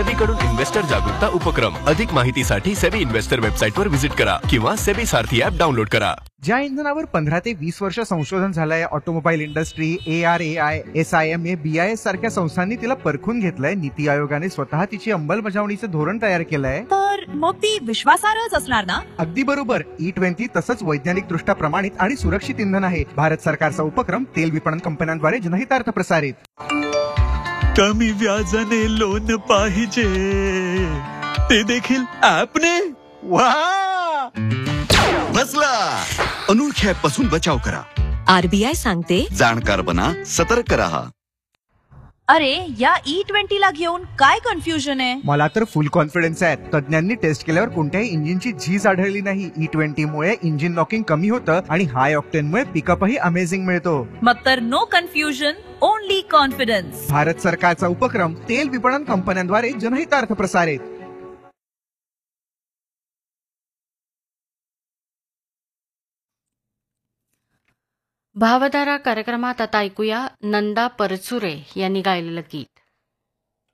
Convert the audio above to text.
सेबीकडून investor जागरूकता उपक्रम. अधिक माहितीसाठी सेबी इन्व्हेस्टर वेबसाईटवर व्हिजिट करा किंवा सेबी सारथी ऍप डाउनलोड करा. ज्या इंधनावर 15 ते 20 वर्ष संशोधन झालंय, automobile industry, ARAI, SIMA, BIS सारख्या संस्थांनी तिला परखून घेतलंय. नीती आयोगाने स्वतः तिची अंमलबजावणीचे धोरण तयार केलंय. तर मग ती विश्वासार्हच असणार ना? अगदी बरोबर. E20 तसंच वैज्ञानिक दृष्ट्या प्रमाणित आणि सुरक्षित इंधन आहे. भारत सरकारचा उपक्रम तेल विपणन कंपन्यांद्वारे जनहितार्थ प्रसारित. कमी व्याजाने लोन पाहिजे, ते देखील ऍपने. वा, बसला. अनोळखी ऍप पासून बचाव करा. RBI सांगते, जाणकार बना, सतर्क रहा. अरे या E20 ला घेऊन काय कन्फ्युजन आहे? मला तर फुल कॉन्फिडन्स आहे. तज्ञांनी टेस्ट केल्यावर कोणत्याही इंजिनची झीज आढळली नाही. E20 मुळे इंजिन नॉकिंग कमी होतं आणि हाय ऑक्टेनमुळे पिकअपही अमेझिंग मिळतो. मग तर no confusion, only confidence. Bharat सरकारचा उपक्रम तेल विपणन कंपन्यांद्वारे जनहितार्थ प्रसारित. भावधारा कार्यक्रमात आता ऐकूया नंदा परचुरे यांनी गायलेलं गीत.